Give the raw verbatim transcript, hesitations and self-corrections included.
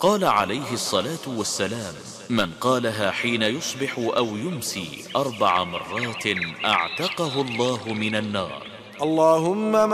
قال عليه الصلاة والسلام: من قالها حين يصبح أو يمسي أربع مرات أعتقه الله من النار. اللهم